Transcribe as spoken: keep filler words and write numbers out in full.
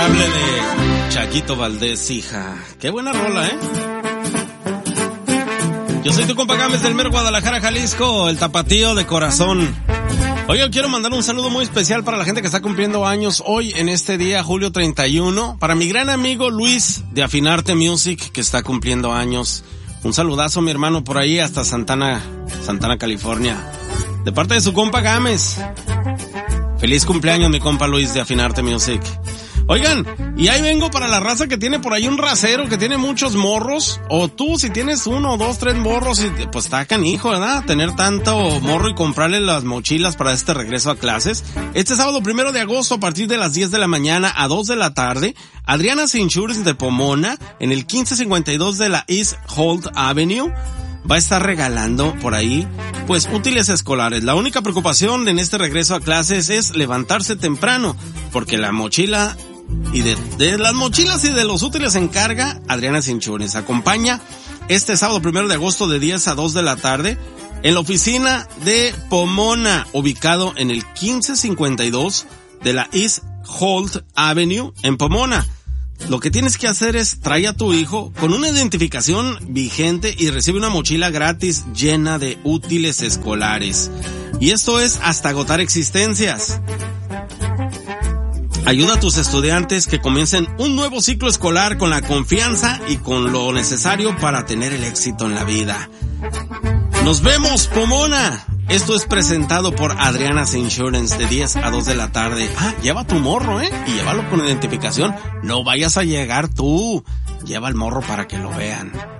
Inolvidable de Chaquito Valdés, hija. Qué buena rola, ¿eh? Yo soy tu compa Gámez del mero Guadalajara, Jalisco, el tapatío de corazón. Oye, quiero mandar un saludo muy especial para la gente que está cumpliendo años hoy en este día, julio treinta y uno. Para mi gran amigo Luis de Afinarte Music, que está cumpliendo años. Un saludazo, mi hermano, por ahí hasta Santana, Santana, California. De parte de su compa Gámez. Feliz cumpleaños, mi compa Luis de Afinarte Music. Oigan, y ahí vengo para la raza que tiene por ahí un rasero, que tiene muchos morros, o tú si tienes uno, dos, tres morros, y pues está canijo, ¿verdad? Tener tanto morro y comprarle las mochilas para este regreso a clases. Este sábado primero de agosto, a partir de las diez de la mañana a dos de la tarde, Adriana's Insurance de Pomona, en el quince cincuenta y dos de la East Holt Avenue, va a estar regalando por ahí, pues, útiles escolares. La única preocupación en este regreso a clases es levantarse temprano, porque la mochila y de, de las mochilas y de los útiles se encarga Adriana's Insurance. Acompaña este sábado primero de agosto de diez a dos de la tarde en la oficina de Pomona, ubicado en el quince cincuenta y dos de la East Holt Avenue en Pomona. Lo que tienes que hacer es traer a tu hijo con una identificación vigente y recibe una mochila gratis llena de útiles escolares. Y esto es hasta agotar existencias. Ayuda a tus estudiantes que comiencen un nuevo ciclo escolar con la confianza y con lo necesario para tener el éxito en la vida. ¡Nos vemos, Pomona! Esto es presentado por Adriana's Insurance de diez a dos de la tarde. Ah, lleva tu morro, ¿eh? Y llévalo con identificación. No vayas a llegar tú. Lleva el morro para que lo vean.